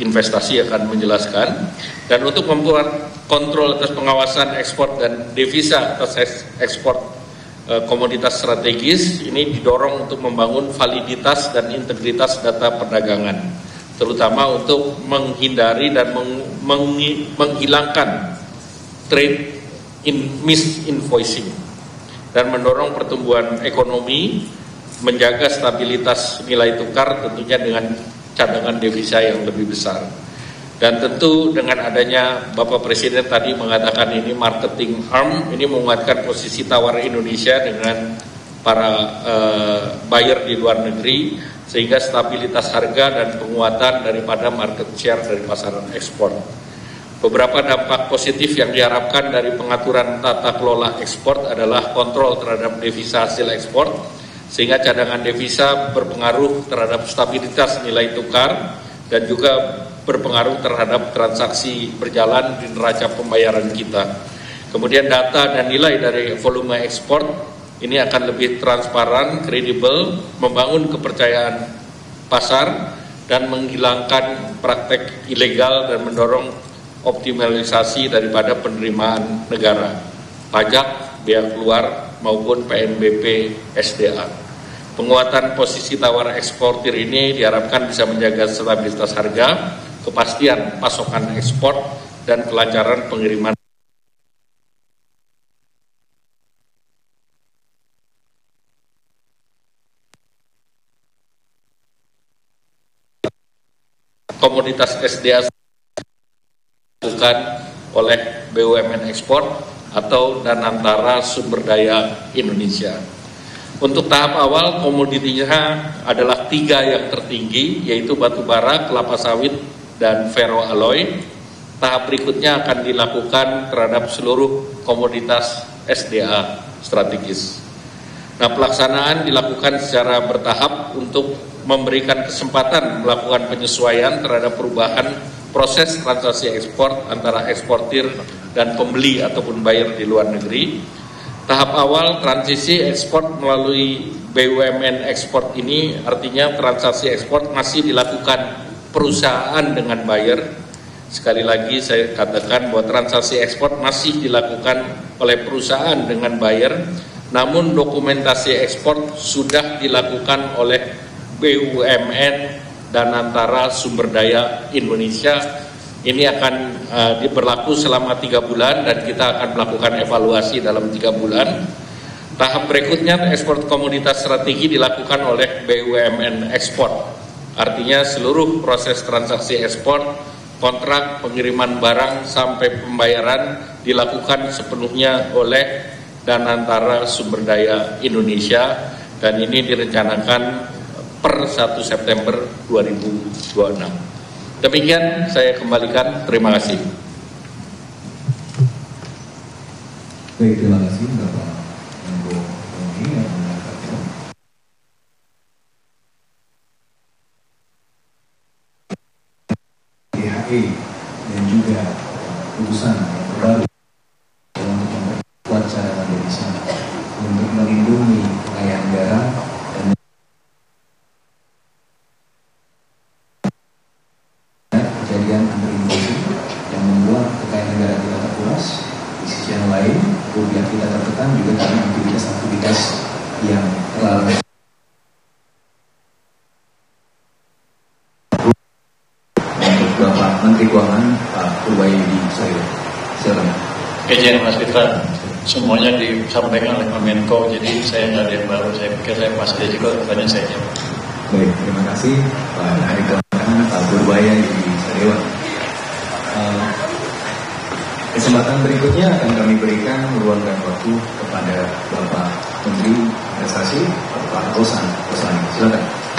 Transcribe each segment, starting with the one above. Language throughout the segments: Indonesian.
Investasi akan menjelaskan. Dan untuk membuat kontrol atas pengawasan ekspor dan devisa atas ekspor komoditas strategis, ini didorong untuk membangun validitas dan integritas data perdagangan, terutama untuk menghindari dan menghilangkan trade misinvoicing dan mendorong pertumbuhan ekonomi, menjaga stabilitas nilai tukar tentunya dengan cadangan devisa yang lebih besar. Dan tentu dengan adanya Bapak Presiden tadi mengatakan ini marketing arm, ini menguatkan posisi tawar Indonesia dengan para buyer di luar negeri, sehingga stabilitas harga dan penguatan daripada market share dari pasaran ekspor. Beberapa dampak positif yang diharapkan dari pengaturan tata kelola ekspor adalah kontrol terhadap devisa hasil ekspor, sehingga cadangan devisa berpengaruh terhadap stabilitas nilai tukar dan juga berpengaruh terhadap transaksi berjalan di neraca pembayaran kita. Kemudian data dan nilai dari volume ekspor ini akan lebih transparan, kredibel, membangun kepercayaan pasar dan menghilangkan praktek ilegal dan mendorong optimalisasi daripada penerimaan negara, pajak, biaya keluar maupun PNBP SDA. Penguatan posisi tawar eksportir ini diharapkan bisa menjaga stabilitas harga, kepastian pasokan ekspor, dan kelancaran pengiriman. Komoditas SDA dilakukan oleh BUMN ekspor atau Danantara Sumber Daya Indonesia. Untuk tahap awal komoditinya adalah 3 yang tertinggi, yaitu batu bara, kelapa sawit, dan ferroalloy. Tahap berikutnya akan dilakukan terhadap seluruh komoditas SDA strategis. Nah, pelaksanaan dilakukan secara bertahap untuk memberikan kesempatan melakukan penyesuaian terhadap perubahan proses transaksi ekspor antara eksportir dan pembeli ataupun buyer di luar negeri. Tahap awal transisi ekspor melalui BUMN ekspor ini artinya transaksi ekspor masih dilakukan perusahaan dengan buyer. Sekali lagi saya katakan bahwa transaksi ekspor masih dilakukan oleh perusahaan dengan buyer, namun dokumentasi ekspor sudah dilakukan oleh BUMN Danantara Sumber Daya Indonesia. Ini akan berlaku selama 3 bulan dan kita akan melakukan evaluasi dalam 3 bulan. Tahap berikutnya ekspor komoditas strategi dilakukan oleh BUMN ekspor. Artinya seluruh proses transaksi ekspor, kontrak, pengiriman barang sampai pembayaran dilakukan sepenuhnya oleh Danantara Sumber Daya Indonesia, dan ini direncanakan per 1 September 2026. Demikian saya kembalikan, terima kasih. Baik, terima kasih Bapak Menko Tony yang mengatakan DHE dan juga putusan terbaru untuk memperkuat cadangan devisa untuk melindungi kekayaan negara dan kejadian underinvestment yang membuat kekayaan negara kita terkuras. Di sisi yang lain, rupiah kita tertekan juga karena aktivitas yang terlalu untuk Bapak Menteri Keuangan Pak Purwayudi Sariwa. Silakan. Kajian Mas Fitra, semuanya disampaikan oleh Pak Menko, jadi saya nggak ada yang baru. Saya pikir saya pas aja juga tanya saya jawab. Baik, terima kasih Pak Hari Keuangan Pak Purwayudi Sariwa. Kesempatan berikutnya akan kami berikan meluangkan waktu kepada Bapak Menteri Investasi Pak Kosan. Silakan.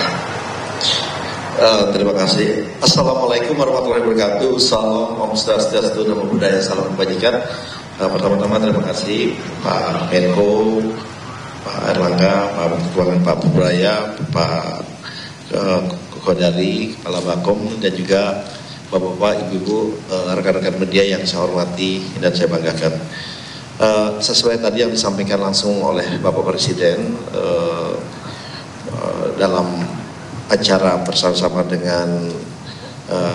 Terima kasih. Assalamualaikum warahmatullahi wabarakatuh. Salam Om Swastiastu, Namo Buddhaya, salam kebajikan. Pertama-tama terima kasih Pak Menko, Pak Erlangga, Pak Menteri Keuangan Pak Purwaya, Pak Kodari, Kepala Bakom, dan juga Bapak-bapak, ibu-ibu, rekan-rekan media yang saya hormati dan saya banggakan. Sesuai tadi yang disampaikan langsung oleh Bapak Presiden dalam acara bersama-sama dengan